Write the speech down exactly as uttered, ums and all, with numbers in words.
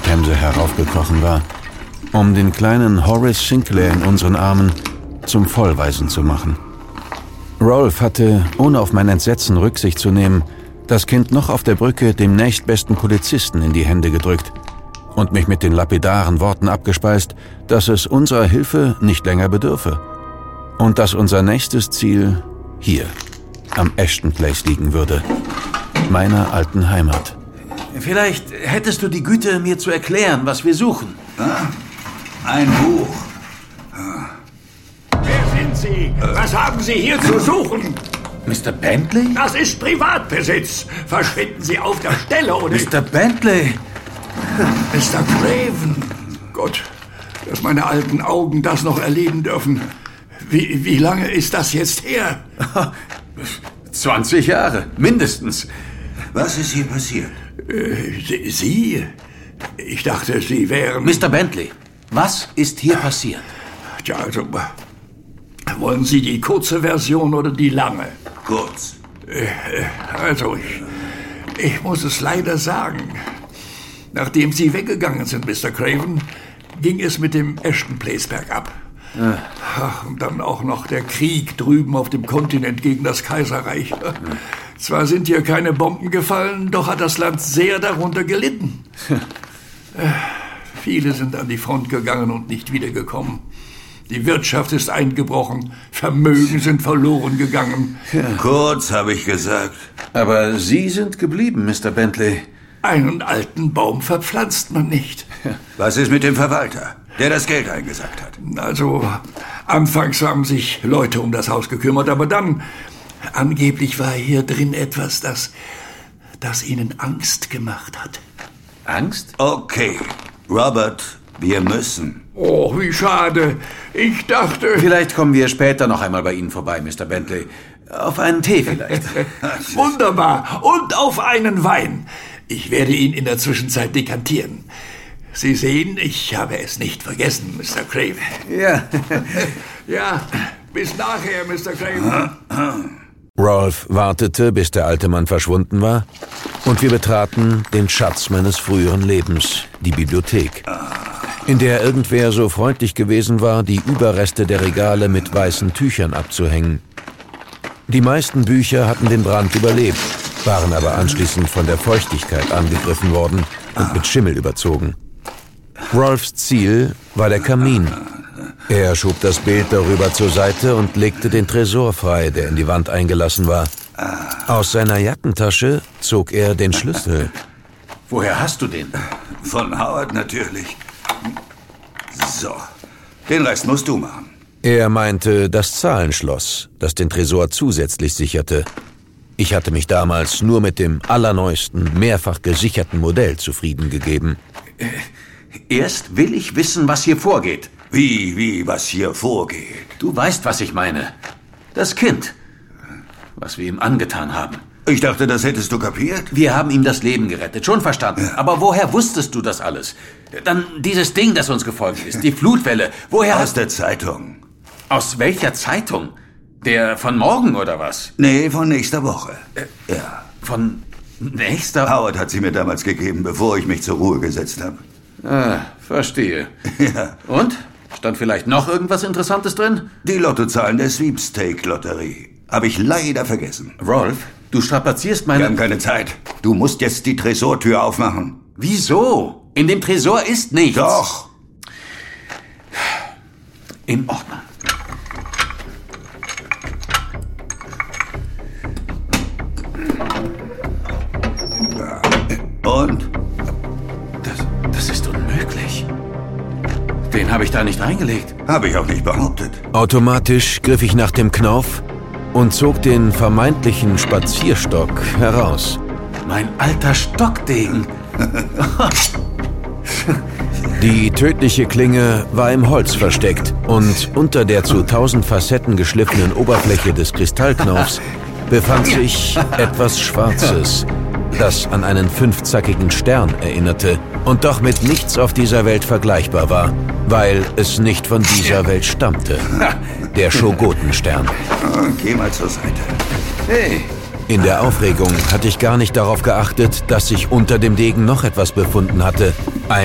Themse heraufgekrochen war, um den kleinen Horace Sinclair in unseren Armen zum Vollwaisen zu machen. Rolf hatte, ohne auf mein Entsetzen Rücksicht zu nehmen, das Kind noch auf der Brücke dem nächstbesten Polizisten in die Hände gedrückt und mich mit den lapidaren Worten abgespeist, dass es unserer Hilfe nicht länger bedürfe und dass unser nächstes Ziel hier, am Ashton Place liegen würde, meiner alten Heimat. Vielleicht hättest du die Güte, mir zu erklären, was wir suchen. Ah, ein Buch. Wer sind Sie? Was haben Sie hier zu suchen? Mister Bentley? Das ist Privatbesitz. Verschwinden Sie auf der Stelle, oder? Mister Bentley! Mister Craven. Gott, dass meine alten Augen das noch erleben dürfen. Wie, wie lange ist das jetzt her? zwanzig Jahre, mindestens. Was ist hier passiert? Äh, Sie? Ich dachte, Sie wären... Mister Bentley, was ist hier passiert? Tja, also... Wollen Sie die kurze Version oder die lange? Kurz. Äh, also, ich, ich muss es leider sagen. Nachdem Sie weggegangen sind, Mister Craven, ging es mit dem Ashton Place bergab. Ja. Ach, und dann auch noch der Krieg drüben auf dem Kontinent gegen das Kaiserreich. Ja. Zwar sind hier keine Bomben gefallen, doch hat das Land sehr darunter gelitten. Ja. Äh, viele sind an die Front gegangen und nicht wiedergekommen. Die Wirtschaft ist eingebrochen, Vermögen sind verloren gegangen. Ja. Kurz, habe ich gesagt. Aber Sie sind geblieben, Mister Bentley. Einen alten Baum verpflanzt man nicht. Was ist mit dem Verwalter, der das Geld eingesackt hat? Also, anfangs haben sich Leute um das Haus gekümmert, aber dann, angeblich war hier drin etwas, das, das ihnen Angst gemacht hat. Angst? Okay, Robert, wir müssen. Oh, wie schade. Ich dachte... Vielleicht kommen wir später noch einmal bei Ihnen vorbei, Mister Bentley. Auf einen Tee vielleicht. Wunderbar. Und auf einen Wein. Ich werde ihn in der Zwischenzeit dekantieren. Sie sehen, ich habe es nicht vergessen, Mister Craven. Ja. Ja, bis nachher, Mister Craven. Rolf wartete, bis der alte Mann verschwunden war, und wir betraten den Schatz meines früheren Lebens, die Bibliothek, in der irgendwer so freundlich gewesen war, die Überreste der Regale mit weißen Tüchern abzuhängen. Die meisten Bücher hatten den Brand überlebt, waren aber anschließend von der Feuchtigkeit angegriffen worden und mit Schimmel überzogen. Rolfs Ziel war der Kamin. Er schob das Bild darüber zur Seite und legte den Tresor frei, der in die Wand eingelassen war. Aus seiner Jackentasche zog er den Schlüssel. Woher hast du den? Von Howard natürlich. So, den Rest musst du machen. Er meinte das Zahlenschloss, das den Tresor zusätzlich sicherte. Ich hatte mich damals nur mit dem allerneuesten, mehrfach gesicherten Modell zufrieden gegeben. Äh, erst will ich wissen, was hier vorgeht. Wie, wie, was hier vorgeht? Du weißt, was ich meine. Das Kind. Was wir ihm angetan haben. Ich dachte, das hättest du kapiert. Wir haben ihm das Leben gerettet, schon verstanden. Ja. Aber woher wusstest du das alles? Dann dieses Ding, das uns gefolgt ist, die Flutwelle. Woher? Aus der Zeitung. Aus welcher Zeitung? Der von morgen oder was? Nee, von nächster Woche. Äh, ja. Von nächster... Howard hat sie mir damals gegeben, bevor ich mich zur Ruhe gesetzt habe. Ah, verstehe. Ja. Und? Stand vielleicht noch irgendwas Interessantes drin? Die Lottozahlen der Sweepstake-Lotterie. Habe ich leider vergessen. Rolf, du strapazierst meine... Wir haben keine Zeit. Du musst jetzt die Tresortür aufmachen. Wieso? In dem Tresor ist nichts. Doch. In Ordnung. Und? Das, das ist unmöglich. Den habe ich da nicht reingelegt. Habe ich auch nicht behauptet. Automatisch griff ich nach dem Knauf und zog den vermeintlichen Spazierstock heraus. Mein alter Stockdegen. Die tödliche Klinge war im Holz versteckt und unter der zu tausend Facetten geschliffenen Oberfläche des Kristallknaufs befand sich etwas Schwarzes, das an einen fünfzackigen Stern erinnerte und doch mit nichts auf dieser Welt vergleichbar war, weil es nicht von dieser Welt stammte. Der Shogotenstern. Geh mal zur Seite. Hey. In der Aufregung hatte ich gar nicht darauf geachtet, dass sich unter dem Degen noch etwas befunden hatte.